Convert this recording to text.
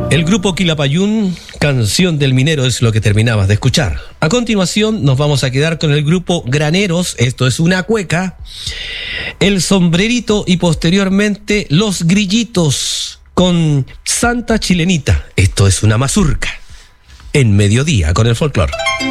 El grupo Quilapayún, Canción del Minero, es lo que terminabas de escuchar. A continuación nos vamos a quedar con el grupo Graneros, esto es una cueca, El Sombrerito y posteriormente Los Grillitos con Santa Chilenita, esto es una mazurca, en Mediodía con el folclor.